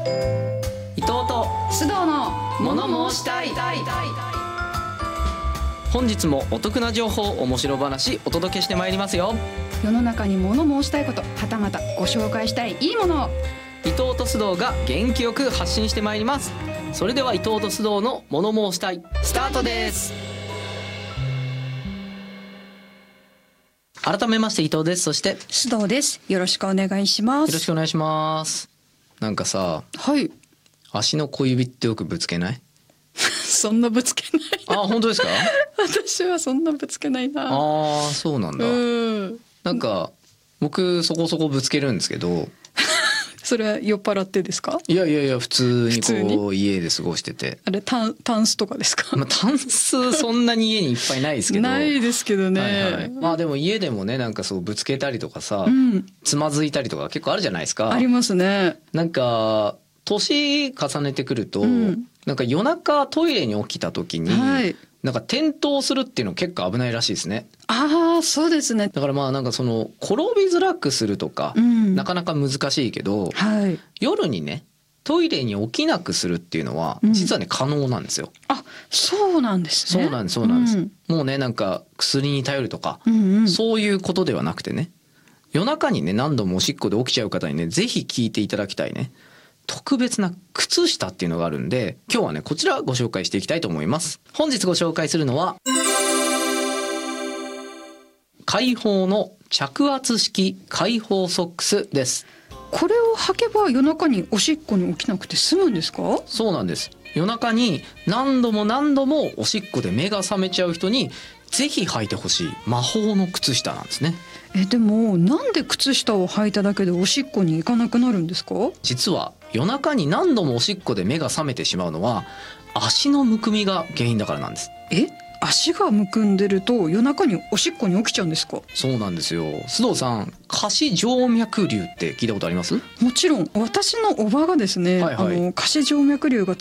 伊藤と須藤の物申したい。本日もお得な情報、面白話お届けしてまいりますよ。 世の中に物申したいこと、はたまたご紹介したいいいものを伊藤と須藤が元気よく発信してまいります。それでは伊藤と須藤の物申したいスタートです。改めまして伊藤です。そしてよ須藤です。よろしくお願いします。 ろしくお願いします。なんかさ、 はい。 足の小指ってよくぶつけない？ そんなぶつけないあ、本当ですか？ 私はそんなぶつけないな。 ああ、そうなんだ。なんか僕そこそこぶつけるんですけど。 それは酔っ払ってですか？ いや普通にこう家で過ごしてて。 あれタンスとかですか？ タンスそんなに家にいっぱいないですけど。 ないですけどね。 はいはい、まあでも家でもね、なんかそうぶつけたりとかさ、つまずいたりとか結構あるじゃないですか。 ありますね。 なんか年重ねてくると、なんか夜中トイレに起きた時に、なんか転倒するっていうの結構危ないらしいですね。 ああ、そうですね。 だからまあなんかその転びづらくするとか、なかなか難しいけど、夜にねトイレに起きなくするっていうのは実はね、可能なんですよ。 あ、そうなんですね。 そうなんです、もうね、なんか薬に頼るとか、そういうことではなくてね、夜中にね何度もおしっこで起きちゃう方にね、ぜひ聞いていただきたいね特別な靴下っていうのがあるんで、今日はねこちらご紹介していきたいと思います。本日ご紹介するのは開放の着圧式開放ソックスです。 これを履けば夜中におしっこに起きなくて済むんですか？ そうなんです。夜中に何度もおしっこで目が覚めちゃう人にぜひ履いてほしい魔法の靴下なんですね。 でもなんで靴下を履いただけでおしっこに行かなくなるんですか？ 実は夜中に何度もおしっこで目が覚めてしまうのは足のむくみが原因だからなんです。 足がむくんでると夜中におしっこに起きちゃうんですか？ そうなんですよ。須藤さん、下肢静脈瘤って聞いたことあります？ もちろん。私のおばがですね、下肢静脈瘤が